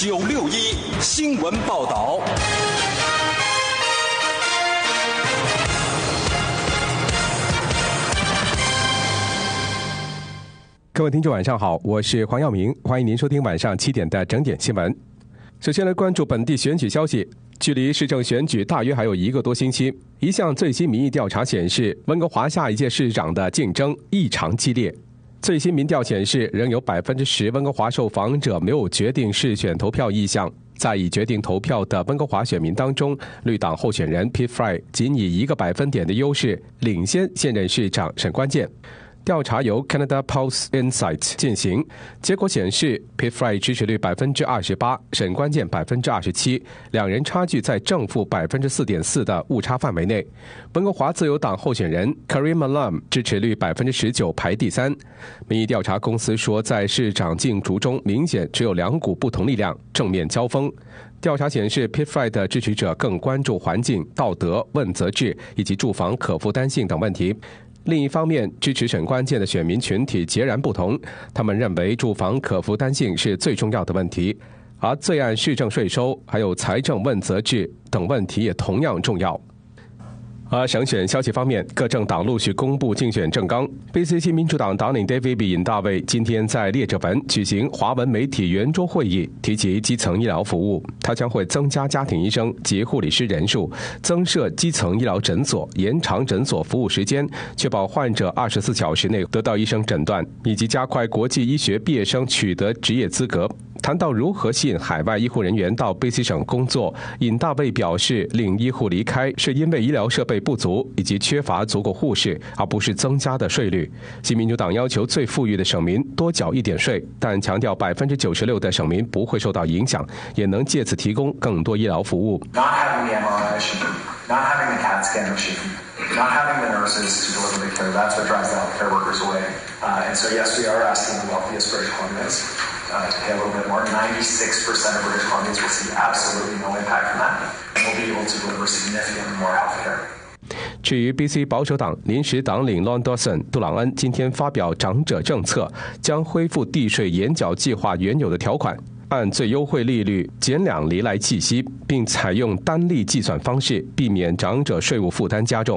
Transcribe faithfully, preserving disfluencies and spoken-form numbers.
九六一新闻报道。 各位听众晚上好，我是黄耀明，欢迎您收听晚上七点的整点新闻。首先来关注本地选举消息，距离市政选举大约还有一个多星期。一项最新民意调查显示，温哥华下一届市长的竞争异常激烈。最新民调显示，仍有百分之十温哥华受访者没有决定是选投票意向。在已决定投票的温哥华选民当中，绿党候选人 Pete Fry 仅以一个百分点的优势领先现任市长沈关键。调查由 Canada Pulse Insights 进行，结果显示 Pete Fry 支持率百分之二十八，沈关键百分之二十七，两人差距在正负百分之四点四的误差范围内。温哥华自由党候选人 Karim Malam 支持率百分之十九，排第三。民意调查公司说，在市长竞逐中，明显只有两股不同力量正面交锋。调查显示 Pete Fry 的支持者更关注环境、道德、问责制以及住房可负担性等问题。另一方面，支持沈关键的选民群体截然不同，他们认为住房可负担性是最重要的问题，而罪案市政税收还有财政问责制等问题也同样重要。而省选消息方面，各政党陆续公布竞选政纲。B C 新民主党党领 David 尹大卫今天在列治文举行华文媒体圆桌会议，提及基层医疗服务，他将会增加家庭医生及护理师人数，增设基层医疗诊所，延长诊所服务时间，确保患者二十四小时内得到医生诊断，以及加快国际医学毕业生取得职业资格。谈到如何吸引海外医护人员到 B C 省工作，尹大卫表示，令医护离开是因为医疗设备不足以及缺乏足够护士，而不是增加的税率。新民主党要求最富裕的省民多缴一点税，但强调百分之九十六的省民不会受到影响，也能借此提供更多医疗服务。 Not having the M R I machine, not having the CAT scan machine, not having the nurses to deliver the care, that's what drives the healthcare workers away. Uh, and so yes, we are asking the wealthiest British Columbians.Uh, to pay a little bit more. ninety-six percent of British Columbians will see absolutely no impact from that, and we'll be able to deliver significantly more health care. 至于 B C 保守党临时党领 Lon Dawson 杜朗恩今天发表长者政策，将恢复地税延缴计划原有的条款，按最优惠利率减两厘来计息，并采用单利计算方式，避免长者税务负担加重。